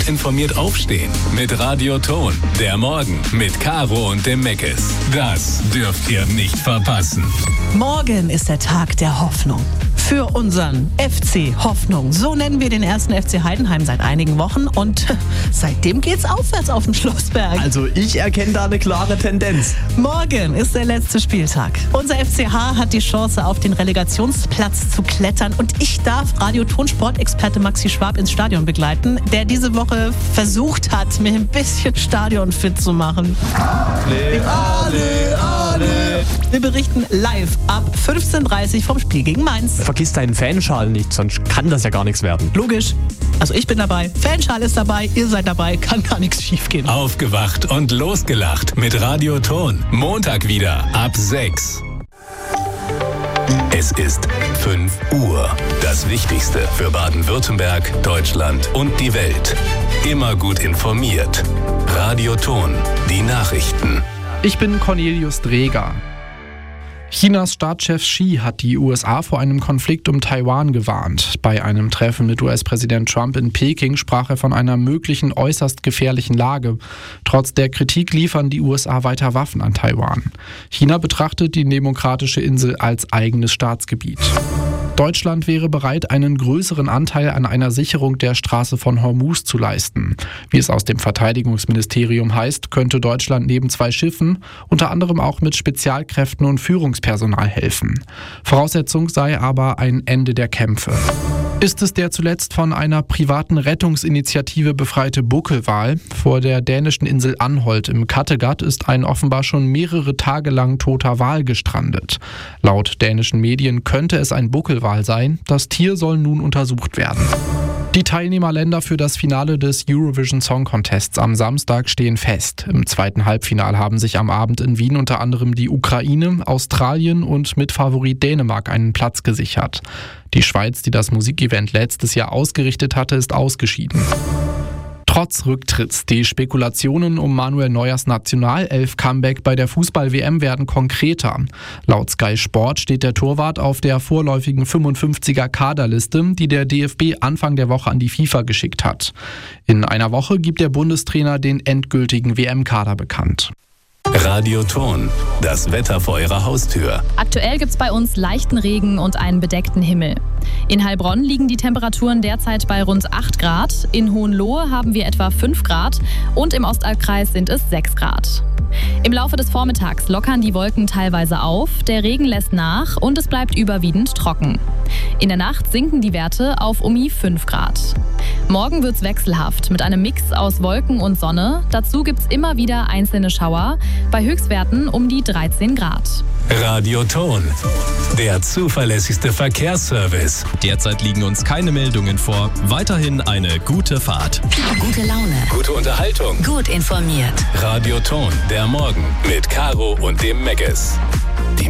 gut informiert aufstehen mit Radio Ton. Der Morgen mit Caro und dem Meckes. Das dürft ihr nicht verpassen. Morgen ist der Tag der Hoffnung. Für unseren FC Hoffnung. So nennen wir den ersten FC Heidenheim seit einigen Wochen und seitdem geht's aufwärts auf den Schlossberg. Also ich erkenne da eine klare Tendenz. Morgen ist der letzte Spieltag. Unser FCH hat die Chance, auf den Relegationsplatz zu klettern und ich darf Radio-Ton-Sportexperte Maxi Schwab ins Stadion begleiten, der diese Woche versucht hat, mir ein bisschen stadionfit zu machen. Ale. Wir berichten live ab 15:30 Uhr vom Spiel gegen Mainz. Vergiss deinen Fanschal nicht, sonst kann das ja gar nichts werden. Logisch. Also ich bin dabei, Fanschal ist dabei, ihr seid dabei, kann gar nichts schief gehen. Aufgewacht und losgelacht mit Radio Ton. Montag wieder ab 6. Es ist 5 Uhr. Das Wichtigste für Baden-Württemberg, Deutschland und die Welt. Immer gut informiert. Radio Ton. Die Nachrichten. Ich bin Cornelius Dreger. Chinas Staatschef Xi hat die USA vor einem Konflikt um Taiwan gewarnt. Bei einem Treffen mit US-Präsident Trump in Peking sprach er von einer möglichen äußerst gefährlichen Lage. Trotz der Kritik liefern die USA weiter Waffen an Taiwan. China betrachtet die demokratische Insel als eigenes Staatsgebiet. Deutschland wäre bereit, einen größeren Anteil an einer Sicherung der Straße von Hormuz zu leisten. Wie es aus dem Verteidigungsministerium heißt, könnte Deutschland neben 2 Schiffen unter anderem auch mit Spezialkräften und Führungspersonal helfen. Voraussetzung sei aber ein Ende der Kämpfe. Ist es der zuletzt von einer privaten Rettungsinitiative befreite Buckelwal? Vor der dänischen Insel Anholt im Kattegat ist ein offenbar schon mehrere Tage lang toter Wal gestrandet. Laut dänischen Medien könnte es ein Buckelwal sein. Das Tier soll nun untersucht werden. Die Teilnehmerländer für das Finale des Eurovision Song Contests am Samstag stehen fest. Im zweiten Halbfinale haben sich am Abend in Wien unter anderem die Ukraine, Australien und Mitfavorit Dänemark einen Platz gesichert. Die Schweiz, die das Musikevent letztes Jahr ausgerichtet hatte, ist ausgeschieden. Trotz Rücktritts, die Spekulationen um Manuel Neuers Nationalelf-Comeback bei der Fußball-WM werden konkreter. Laut Sky Sport steht der Torwart auf der vorläufigen 55er-Kaderliste, die der DFB Anfang der Woche an die FIFA geschickt hat. In einer Woche gibt der Bundestrainer den endgültigen WM-Kader bekannt. Radio Ton, das Wetter vor Ihrer Haustür. Aktuell gibt's bei uns leichten Regen und einen bedeckten Himmel. In Heilbronn liegen die Temperaturen derzeit bei rund 8 Grad. In Hohenlohe haben wir etwa 5 Grad und im Ostalbkreis sind es 6 Grad. Im Laufe des Vormittags lockern die Wolken teilweise auf, der Regen lässt nach und es bleibt überwiegend trocken. In der Nacht sinken die Werte auf um die 5 Grad. Morgen wird's wechselhaft mit einem Mix aus Wolken und Sonne. Dazu gibt's immer wieder einzelne Schauer, bei Höchstwerten um die 13 Grad. Radio Ton, der zuverlässigste Verkehrsservice. Derzeit liegen uns keine Meldungen vor. Weiterhin eine gute Fahrt. Gute Laune. Gute Unterhaltung. Gut informiert. Radio Ton, der Morgen mit Caro und dem Meckes.